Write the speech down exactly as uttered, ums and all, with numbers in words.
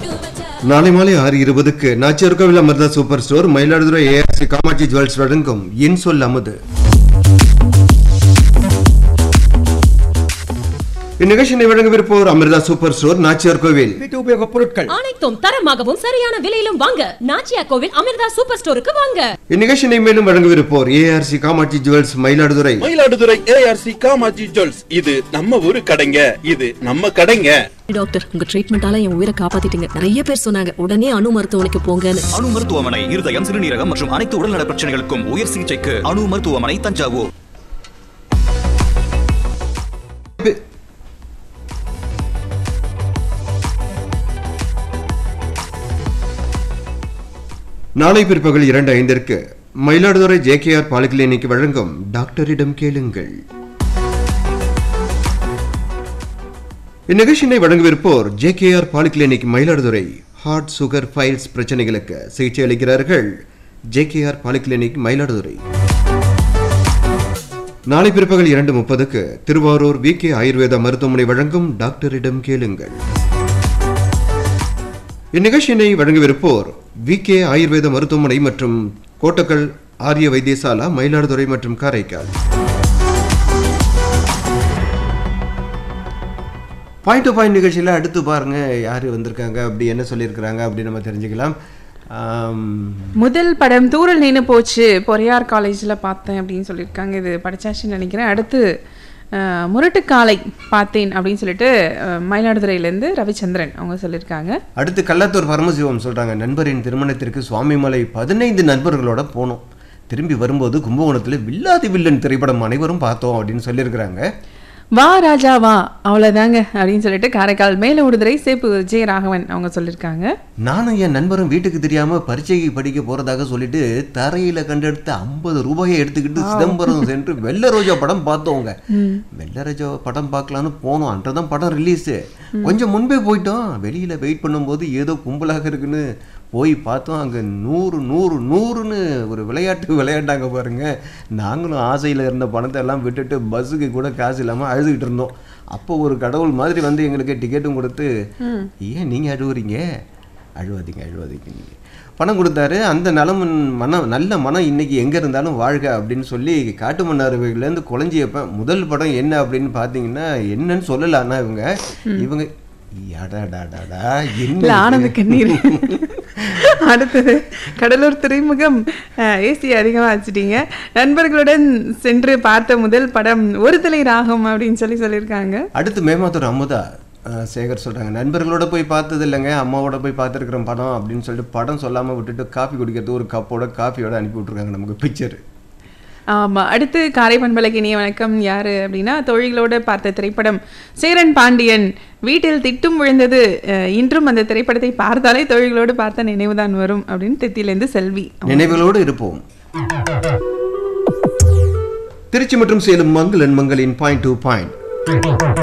நாளை மாலை ஆறு இருபதுக்கு Nachiyarkovil Amrita super store Mayiladuthurai ARC Kamakshi jewels வழங்கும் என் சொல் அமுது. இந்நிகழ்ச்சியை வழங்கவிருப்போர் அமிர்தா சூப்பர் ஸ்டோர் நாச்சியார்கோவில். வீட்டு உபயோகப் பொருட்கள் அனைத்தும் தரமாகவும் சரியான விலையிலும் வாங்க நாச்சியார்கோவில் அமிர்தா சூப்பர் ஸ்டோருக்கு வாங்க. இந்நிகழ்ச்சியை மேலும் வழங்கவிருப்போர் ARC Kamakshi jewels Mayiladuthurai. Mayiladuthurai ARC Kamakshi jewels, இது நம்ம ஊரு கடைங்க, இது நம்ம கடைங்க. டாக்டர், உங்க ட்ரீட்மெண்டால என் உயிரை காப்பாத்திட்டீங்க. நிறைய பேர் சொன்னாங்க உடனே அணு மருத்துவமனைக்கு போங்கன்னு. அணு மருத்துவமனை இருதயம், சிறுநீரகம் மற்றும் அனைத்து உடல்நல பிரச்சனைகளுக்கும் உயர் சிகிச்சைக்கு அணு மருத்துவமனை, தஞ்சாவூர். நாளை பிற்பகல் இரண்டு ஐந்திற்கு மயிலாடுதுறை ஜேகேஆர் பாலிகிளினிக் வழங்கும் டாக்டரிடம் கேளுங்கள். இந்நிகழ்ச்சியை வழங்கவிருப்போர் JKR polyclinic Mayiladuthurai. Heart sugar files பிரச்சனைகளுக்கு சிகிச்சை அளிக்கிறார்கள் ஜேகேஆர் பாலிகிளினிக் மயிலாடுதுறை. நாளை பிற்பகல் இரண்டு முப்பதுக்கு திருவாரூர் வி கே ஆயுர்வேத மருத்துவமனை வழங்கும் டாக்டரிடம் கேளுங்கள். இந்நிகழ்ச்சியினை வழங்கவிருப்போர் வி கே ஆயுர்வேத மருத்துவமனை மற்றும் கோட்டக்கல் ஆரிய வைத்தியசாலா மயிலாடுதுறை மற்றும் காரைக்கால். பாயிண்ட் டு பாயிண்ட் நிகழ்ச்சியில் அடுத்து பாருங்க யாரு வந்திருக்காங்க, அப்படி என்ன சொல்லியிருக்கிறாங்க அப்படி நம்ம தெரிஞ்சுக்கலாம். முதல் படம் தூரல் நின்று போச்சு, பொறையார் காலேஜில் பார்த்தேன் அப்படின்னு சொல்லியிருக்காங்க. இது படிச்சாச்சுன்னு நினைக்கிறேன். அடுத்து முரட்டுக்காலை பார்த்தேன் அப்படின்னு சொல்லிட்டு மயிலாடுதுறையிலேருந்து ரவிச்சந்திரன் அவங்க சொல்லியிருக்காங்க. அடுத்து கள்ளத்தூர் பரமசிவம் சொல்கிறாங்க, நண்பரின் திருமணத்திற்கு சுவாமிமலை பதினைந்து நண்பர்களோட போனோம். திரும்பி வரும்போது கும்பகோணத்தில் வில்லாதி வில்லன் திரைப்படம் அனைவரும் பார்த்தோம் அப்படின்னு சொல்லியிருக்கிறாங்க. வா ராஜா வா, அவ்வளோதாங்க அப்படின்னு சொல்லிட்டு காரைக்கால் மேல உடுதுறை சேப்பு ஜெயராகவன் அவங்க சொல்லியிருக்காங்க. நானும் என் நண்பரும் வீட்டுக்கு தெரியாம பரீட்சைக்கு படிக்க போறதாக சொல்லிட்டு தரையில கண்டெடுத்து ஐம்பது ரூபாயை எடுத்துக்கிட்டு சிதம்பரம் சென்று வெள்ளை ரோஜா படம் பார்த்தோங்க. வெள்ளை ரோஜா படம் பார்க்கலான்னு போனோம். அன்றதான் படம் ரிலீஸு. கொஞ்சம் முன்பே போயிட்டோம். வெளியில வெயிட் பண்ணும்போது ஏதோ கும்பலாக இருக்குன்னு போய் பார்த்தோம். அங்கே நூறு நூறு நூறுன்னு ஒரு விளையாட்டு விளையாண்டாங்க பாருங்க. நாங்களும் ஆசையில் இருந்த பணத்தை எல்லாம் விட்டுட்டு பஸ்ஸுக்கு கூட காசு இல்லாமல் அழுதுகிட்டு இருந்தோம். அப்போ ஒரு கடவுள் மாதிரி வந்து எங்களுக்கு டிக்கெட்டும் கொடுத்து, ஏன் நீங்கள் அழுவுறீங்க, அழுவாதீங்க அழுவாதீங்க நீங்கள் பணம் கொடுத்தாரு. அந்த நலம் மனம் நல்ல மனம் இன்னைக்கு எங்கே இருந்தாலும் வாழ்க அப்படின்னு சொல்லி காட்டு மன்னார்லேருந்து குழஞ்சியப்ப முதல் படம் என்ன அப்படின்னு பார்த்தீங்கன்னா என்னன்னு சொல்லலான்னா இவங்க இவங்க ஆனந்த கண்ணீர். அடுத்தது கடலூர் துறைமுகம் ஏசி அதிகமாக வச்சுட்டீங்க. நண்பர்களுடன் சென்று பார்த்த முதல் படம் ஒரு தலை ராகம் அப்படின்னு சொல்லி சொல்லியிருக்காங்க. அடுத்து மேமாத்தூர் அமுதா சேகர் சொல்கிறாங்க, நண்பர்களோட போய் பார்த்தது இல்லைங்க, அம்மாவோட போய் பார்த்துருக்குறோம் படம் அப்படின்னு சொல்லிட்டு படம் சொல்லாமல் விட்டுட்டு காஃபி குடிக்கிறது ஒரு கப்போட காஃபியோட அனுப்பி விட்ருக்காங்க நமக்கு பிக்சர். ஆமாம். அடுத்து காரை பண்பலைக்கு இனிய வணக்கம். யார் அப்படின்னா தோழிகளோடு பார்த்த திரைப்படம் சேரன் பாண்டியன். வீட்டில் திட்டும் விழுந்தது. இன்றும் அந்த திரைப்படத்தை பார்த்தாலே தோழிகளோடு பார்த்த நினைவுதான் வரும் அப்படின்னு தெத்திலேருந்து செல்வி. நினைவுகளோடு இருப்போம். திருச்சி மற்றும் சேலம் மங்களன் மங்களின் பாயிண்ட் டு பாயிண்ட்.